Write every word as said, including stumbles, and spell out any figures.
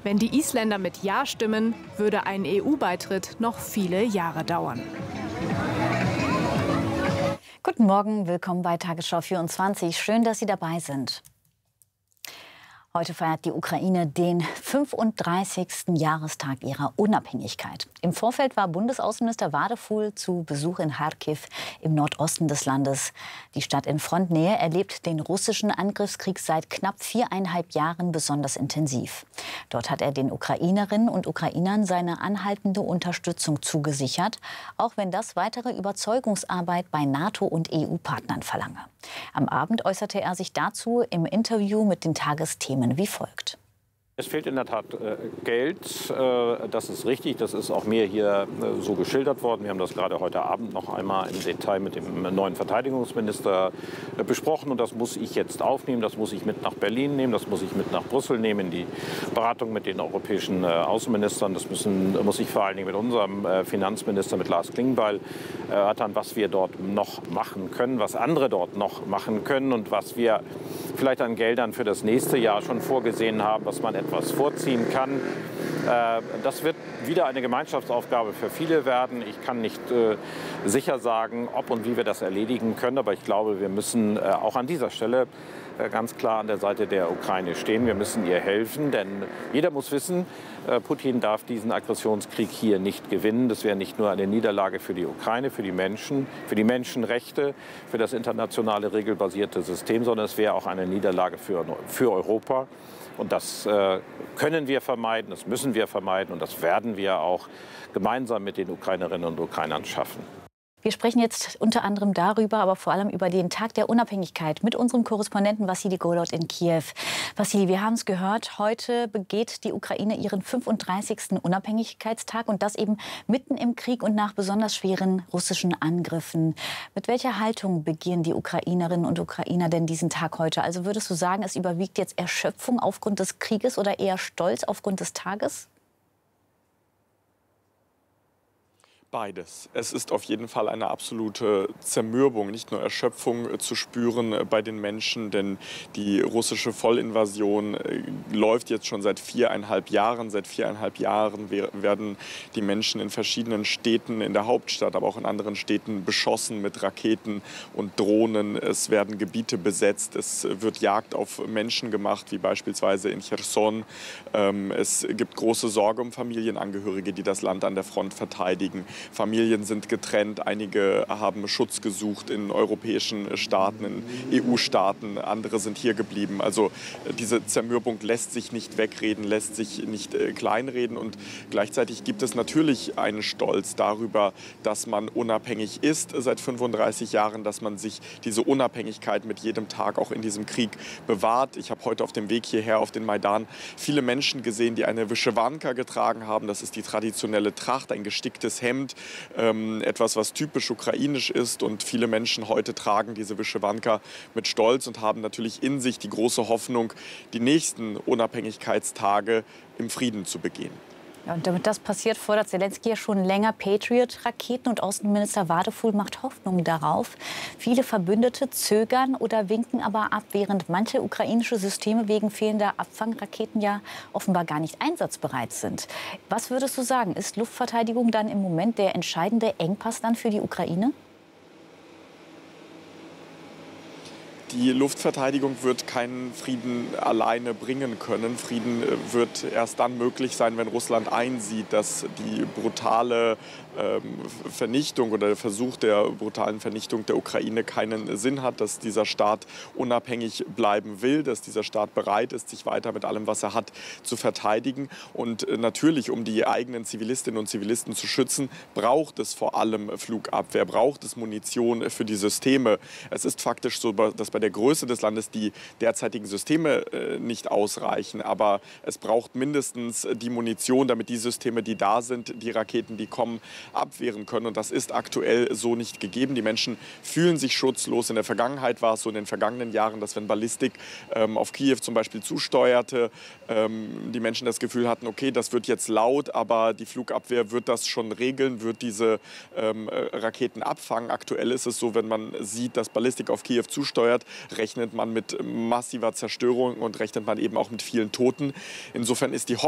Wenn die Isländer mit Ja stimmen, würde ein E U-Beitritt noch viele Jahre dauern. Guten Morgen, willkommen bei Tagesschau vierundzwanzig. Schön, dass Sie dabei sind. Heute feiert die Ukraine den fünfunddreißigsten Jahrestag ihrer Unabhängigkeit. Im Vorfeld war Bundesaußenminister Wadefuhl zu Besuch in Charkiw im Nordosten des Landes. Die Stadt in Frontnähe erlebt den russischen Angriffskrieg seit knapp viereinhalb Jahren besonders intensiv. Dort hat er den Ukrainerinnen und Ukrainern seine anhaltende Unterstützung zugesichert, auch wenn das weitere Überzeugungsarbeit bei NATO und E U-Partnern verlange. Am Abend äußerte er sich dazu im Interview mit den Tagesthemen wie folgt. Es fehlt in der Tat äh, Geld, äh, das ist richtig, das ist auch mir hier äh, so geschildert worden. Wir haben das gerade heute Abend noch einmal im Detail mit dem neuen Verteidigungsminister äh, besprochen und das muss ich jetzt aufnehmen, das muss ich mit nach Berlin nehmen, das muss ich mit nach Brüssel nehmen, in die Beratung mit den europäischen äh, Außenministern. Das müssen, muss ich vor allen Dingen mit unserem äh, Finanzminister, mit Lars Klingbeil, erörtern, was wir dort noch machen können, was andere dort noch machen können und was wir vielleicht an Geldern für das nächste Jahr schon vorgesehen haben, was man etwas vorziehen kann. Das wird wieder eine Gemeinschaftsaufgabe für viele werden. Ich kann nicht sicher sagen, ob und wie wir das erledigen können, aber ich glaube, wir müssen auch an dieser Stelle ganz klar an der Seite der Ukraine stehen. Wir müssen ihr helfen, denn jeder muss wissen, Putin darf diesen Aggressionskrieg hier nicht gewinnen. Das wäre nicht nur eine Niederlage für die Ukraine, für die Menschen, für die Menschenrechte, für das internationale regelbasierte System, sondern es wäre auch eine Niederlage für, für Europa. Und das äh, können wir vermeiden, das müssen wir vermeiden und das werden wir auch gemeinsam mit den Ukrainerinnen und Ukrainern schaffen. Wir sprechen jetzt unter anderem darüber, aber vor allem über den Tag der Unabhängigkeit mit unserem Korrespondenten Wassili Golod in Kiew. Wassili, wir haben es gehört, heute begeht die Ukraine ihren fünfunddreißigsten Unabhängigkeitstag und das eben mitten im Krieg und nach besonders schweren russischen Angriffen. Mit welcher Haltung begehen die Ukrainerinnen und Ukrainer denn diesen Tag heute? Also würdest du sagen, es überwiegt jetzt Erschöpfung aufgrund des Krieges oder eher Stolz aufgrund des Tages? Beides. Es ist auf jeden Fall eine absolute Zermürbung, nicht nur Erschöpfung zu spüren bei den Menschen, denn die russische Vollinvasion läuft jetzt schon seit viereinhalb Jahren. Seit viereinhalb Jahren werden die Menschen in verschiedenen Städten, in der Hauptstadt, aber auch in anderen Städten beschossen mit Raketen und Drohnen. Es werden Gebiete besetzt, es wird Jagd auf Menschen gemacht, wie beispielsweise in Cherson. Es gibt große Sorge um Familienangehörige, die das Land an der Front verteidigen. Familien sind getrennt, einige haben Schutz gesucht in europäischen Staaten, in E U-Staaten, andere sind hier geblieben. Also diese Zermürbung lässt sich nicht wegreden, lässt sich nicht äh, kleinreden und gleichzeitig gibt es natürlich einen Stolz darüber, dass man unabhängig ist seit fünfunddreißig Jahren, dass man sich diese Unabhängigkeit mit jedem Tag auch in diesem Krieg bewahrt. Ich habe heute auf dem Weg hierher auf den Maidan viele Menschen gesehen, die eine Wyschewanka getragen haben. Das ist die traditionelle Tracht, ein gesticktes Hemd. Ähm, etwas, was typisch ukrainisch ist. Und viele Menschen heute tragen diese Wyschewanka mit Stolz und haben natürlich in sich die große Hoffnung, die nächsten Unabhängigkeitstage im Frieden zu begehen. Ja, und damit das passiert, fordert Zelensky ja schon länger Patriot-Raketen und Außenminister Wadefuhl macht Hoffnung darauf. Viele Verbündete zögern oder winken aber ab, während manche ukrainische Systeme wegen fehlender Abfangraketen ja offenbar gar nicht einsatzbereit sind. Was würdest du sagen, ist Luftverteidigung dann im Moment der entscheidende Engpass dann für die Ukraine? Die Luftverteidigung wird keinen Frieden alleine bringen können. Frieden wird erst dann möglich sein, wenn Russland einsieht, dass die brutale ähm, Vernichtung oder der Versuch der brutalen Vernichtung der Ukraine keinen Sinn hat, dass dieser Staat unabhängig bleiben will, dass dieser Staat bereit ist, sich weiter mit allem, was er hat, zu verteidigen. Und natürlich, um die eigenen Zivilistinnen und Zivilisten zu schützen, braucht es vor allem Flugabwehr, braucht es Munition für die Systeme. Es ist faktisch so, dass bei der Größe des Landes die derzeitigen Systeme äh, nicht ausreichen. Aber es braucht mindestens die Munition, damit die Systeme, die da sind, die Raketen, die kommen, abwehren können. Und das ist aktuell so nicht gegeben. Die Menschen fühlen sich schutzlos. In der Vergangenheit war es so in den vergangenen Jahren, dass wenn Ballistik ähm, auf Kiew zum Beispiel zusteuerte, ähm, die Menschen das Gefühl hatten, okay, das wird jetzt laut, aber die Flugabwehr wird das schon regeln, wird diese ähm, Raketen abfangen. Aktuell ist es so, wenn man sieht, dass Ballistik auf Kiew zusteuert, rechnet man mit massiver Zerstörung und rechnet man eben auch mit vielen Toten. Insofern ist die